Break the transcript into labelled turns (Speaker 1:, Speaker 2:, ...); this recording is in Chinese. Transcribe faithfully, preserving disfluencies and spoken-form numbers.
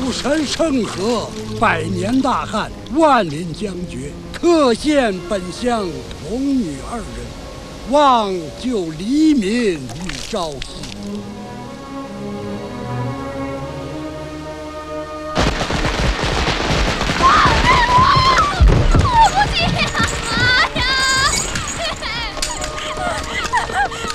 Speaker 1: 福神圣河，百年大旱，万民将绝。特献本乡童女二人，望救黎民于朝夕。